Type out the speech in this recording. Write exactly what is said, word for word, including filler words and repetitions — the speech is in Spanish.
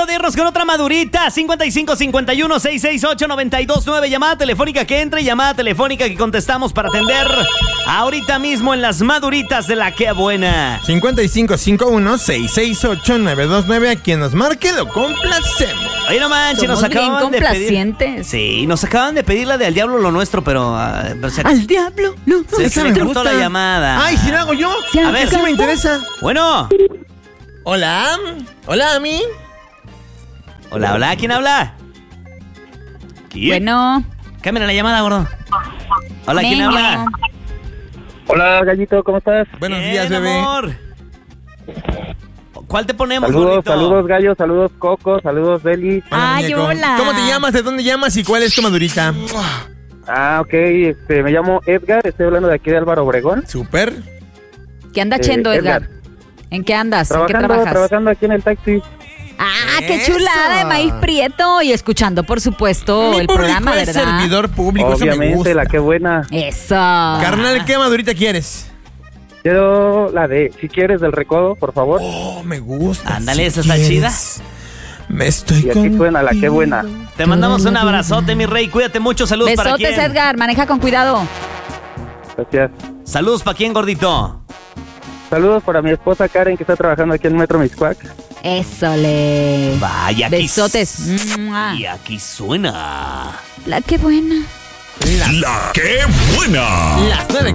momento de irnos con otra madurita. cincuenta y cinco cincuenta y uno seiscientos sesenta y ocho noventa y dos nueve. Llamada telefónica que entra y llamada telefónica que contestamos para atender ahorita mismo en las maduritas de la que buena. cincuenta y cinco cincuenta y uno seiscientos sesenta y ocho noventa y dos nueve. A quien nos marque lo complacemos. Oye, no manches, nos Somos bien acaban de pedir. complacientes. Sí, nos acaban de pedir la de Al Diablo lo nuestro, pero. uh, pero se, Al diablo, no. se, esa se me me cortó gusta. la llamada. Ay, si lo hago yo. Se A ver, sí me interesa. Bueno. Hola. Hola, Ami. Hola, hola, ¿quién habla? ¿Quién? Bueno. Cámbiale la llamada, gordo. Hola, ¿quién Niño. habla? Hola, Gallito, ¿cómo estás? Buenos Bien, días, bebé. amor. ¿Cuál te ponemos, Saludos, gordito? saludos, Gallo, saludos, Coco, saludos, Beli. Hola, Ay, muñeco. hola. ¿Cómo te llamas? ¿De dónde llamas? ¿Y cuál es tu madurita? Ah, ok, este, me llamo Edgar, estoy hablando de aquí de Álvaro Obregón. Súper. ¿Qué anda Eh, haciendo, Edgar? Edgar. ¿En qué andas? ¿En qué Trabajando, trabajas? trabajando aquí en el taxi. Ah, qué Eso. chulada de maíz prieto. Y escuchando, por supuesto, Mi el público programa, es ¿verdad? servidor público, eso me Obviamente, gusta. la que buena. Eso. Carnal, ¿qué madurita quieres? Quiero la de, si quieres, del recodo, por favor. Oh, me gusta. Ándale, si esa está quieres. Me estoy Y aquí suena la que contigo. buena. Te mandamos un abrazote, mi rey. Cuídate mucho. Saludos para Besotes, quién. Edgar. Maneja con cuidado. Gracias. Saludos para quién, gordito. Saludos para mi esposa Karen, que está trabajando aquí en Metro Mixcoac. Eso le. Vaya, aquí. Besotes. Mua. Y aquí suena. La qué buena. La, La que buena. las nueve